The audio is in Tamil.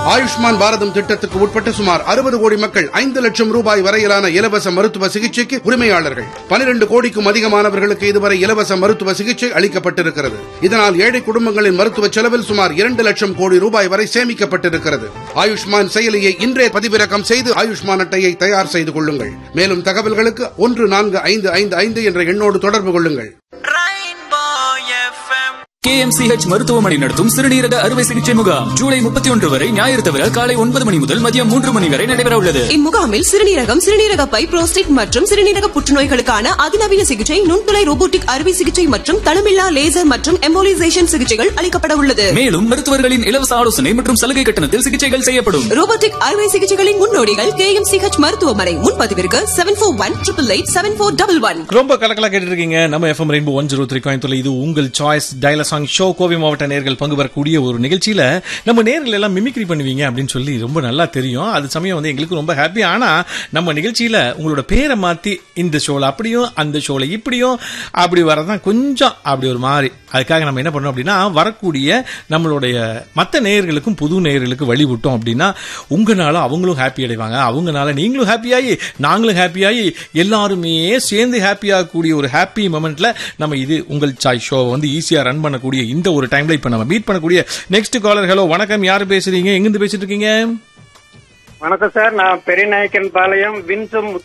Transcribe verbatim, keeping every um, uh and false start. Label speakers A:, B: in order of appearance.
A: ஆயுஷ்மான் பாரதம் திட்டத்துக்கு உட்பட்ட சுமார் அறுபது கோடி மக்கள் ஐந்து லட்சம் ரூபாய் வரையிலான இலவச மருத்துவ சிகிச்சைக்கு உரிமையாளர்கள். பனிரெண்டு கோடிக்கும் அதிகமானவர்களுக்கு இதுவரை இலவச மருத்துவ சிகிச்சை அளிக்கப்பட்டிருக்கிறது. இதனால் ஏழை குடும்பங்களின் மருத்துவ செலவில் சுமார் இரண்டு லட்சம் கோடி ரூபாய் வரை சேமிக்கப்பட்டிருக்கிறது. ஆயுஷ்மான் செயலியை இன்றே பதிவிறக்கம் செய்து ஆயுஷ்மான் அட்டையை தயார் செய்து கொள்ளுங்கள். மேலும் தகவல்களுக்கு ஒன்று நான்கு ஐந்து ஐந்து ஐந்து என்ற எண்ணோடு தொடர்பு கொள்ளுங்கள்.
B: கே எம் சி ஹெச் மருத்துவமனை நடத்தும் சிறுநீரக அறுவை சிகிச்சை முகாம் ஜூலை முப்பத்தி ஒன்று வரை ஞாயிறு தவிர காலை ஒன்பது மணி முதல் மதியம் மூன்று மணி வரை நடைபெற உள்ளது.
C: இம்முகாமில் சிறுநீரகம், சிறுநீரக பை, புரோஸ்டேட் மற்றும் சிறுநீரக புற்றுநோய்களுக்கான அதிநவீன சிகிச்சை, நுண்துளை ரோபோட்டிக் அறுவை சிகிச்சை மற்றும் தளமில்லா லேசர் மற்றும் எம்போலிசேஷன் சிகிச்சைகள் அளிக்கப்பட உள்ளது.
B: மேலும் மருத்துவர்களின் இலவச ஆலோசனை மற்றும் சலுகை கட்டணத்தில் சிகிச்சைகள் செய்யப்படும்.
C: ரோபோட்டிக் அறுவை சிகிச்சைகளின் முன்னோடிகள் கே எம் சி ஹெச் மருத்துவமனை. முன்பதிவிற்கு seven four one triple eight seven four double one.
D: ரொம்ப கலக்கலா கேட்டு இருக்கீங்க. நம்ம FM rainbow one zero three கோயம்புத்தூர்ல இது உங்கள் choice dial song show. Kovai மாவட்ட நேயர்கள் பங்கு பெறக்கூடிய ஒரு நிகழ்ச்சியில நம்ம நேயர்கள் எல்லாம் மிமிக்ரி பண்ணுவீங்க அப்படின்னு சொல்லி ரொம்ப நல்லா தெரியும். அது சமயம் வந்து எங்களுக்கு ரொம்ப ஹாப்பி. ஆனா நம்ம நிகழ்ச்சியில உங்களோட பேரை மாத்தி இந்த ஷோல அப்படியும் அந்த ஷோல இப்படியும் அப்படி வரதான் கொஞ்சம் அப்படி ஒரு மாதிரி. அதுக்காக நம்ம என்ன பண்ணோம் அப்படின்னா, வரக்கூடிய நம்மளுடைய மற்ற நேயர்களுக்கும் புது நேயர்களுக்கு வழி விட்டோம் அப்படின்னா உங்களால அவங்களும் ஹாப்பி அடைவாங்க, அவங்கனால நீங்களும் ஹாப்பியாகி நாங்களும் ஹாப்பியாகி எல்லாருமே சேர்ந்து ஹாப்பியாகக்கூடிய ஒரு ஹாப்பி மொமெண்ட்ல நம்ம இது உங்கள் சாய்ஸ் ஷோ வந்து ஈஸியா ரன் பண்ணக்கூடிய இந்த ஒரு டைம்ல இப்ப நம்ம மீட் பண்ணக்கூடிய நெக்ஸ்ட் காலர். ஹலோ, வணக்கம். யாரு பேசுறீங்க? எங்கிருந்து பேசிட்டு இருக்கீங்க?
E: வணக்கம் சார், நான் பெரியநாயக்கன் பாளையம் வின்சம்